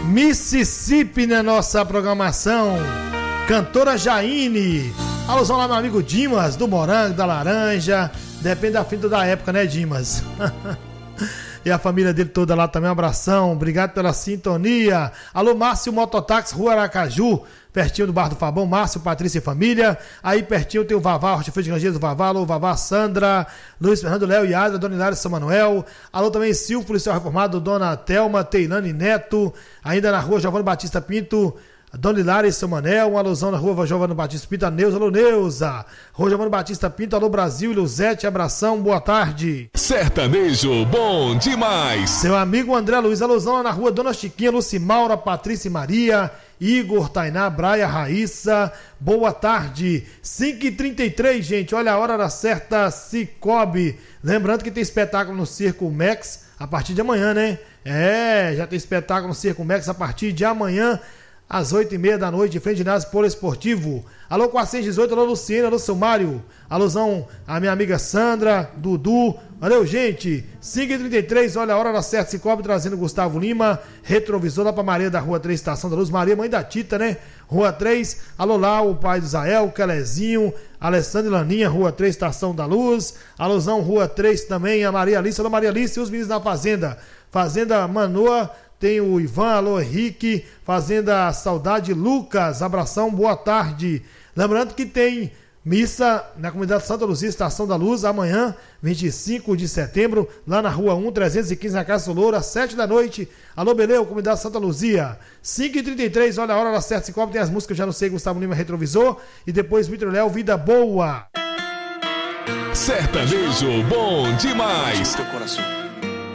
Mississippi na nossa programação. Cantora Jaine. Alusão lá, meu amigo Dimas, do Morango, da Laranja. Depende da finta da época, né, Dimas? E a família dele toda lá também, um abração. Obrigado pela sintonia. Alô, Márcio Mototáxi, Rua Aracaju, pertinho do Bar do Fabão. Márcio, Patrícia e família. Aí pertinho tem o Vavá, Hortifruti de Grangeiro do Vavá. Alô, Vavá, Sandra, Luiz Fernando, Léo e Adra, Dona Hilária, São Manuel. Alô, também Silvio, policial reformado, Dona Thelma, Teilane Neto. Ainda na Rua Giovanni Batista Pinto, Dona Hilária e São Manel, uma alusão na Rua Giovanni Batista Pinto, a Neuza, alô Neuza, Rua Giovanni Batista Pinto, alô Brasil, Luzete, abração, boa tarde. Sertanejo bom demais. Seu amigo André Luiz, alusão na Rua Dona Chiquinha, Lucimaura, Patrícia e Maria, Igor, Tainá, Braia, Raíssa, boa tarde. 5h33, gente, olha a hora da certa, Cicobi. Lembrando que tem espetáculo no Circo Max a partir de amanhã, né? Já tem espetáculo no Circo Max a partir de amanhã, às 8h30 da noite, de frente ao ginásio poliesportivo. Alô, 418, alô, Luciano, alô, seu Mário. Alusão à minha amiga Sandra, Dudu. Valeu, gente. 5h33, olha a hora da certa, Cicobi, trazendo Gustavo Lima, retrovisor lá pra Maria da Rua 3, Estação da Luz. Maria, mãe da Tita, né? Rua 3. Alô, lá, o pai do Zael, Celezinho, Alessandro e Laninha, Rua 3, Estação da Luz. Alusão, Rua 3 também, a Maria Alice. Alô, Maria Alice e os meninos da Fazenda. Fazenda Manoa. Tem o Ivan, alô Henrique, Fazenda Saudade, Lucas, abração, boa tarde. Lembrando que tem missa na comunidade Santa Luzia, Estação da Luz, amanhã, 25 de setembro, lá na Rua 1, 315, na Casa do Louro, às 7 da noite. Alô, Beleu, comunidade Santa Luzia. 5h33, olha a hora da certa, Cicobi, tem as músicas, já não sei, Gustavo Lima, Retrovisor, e depois Vitor Léo, Vida Boa. Sertanejo bom demais. Teu coração.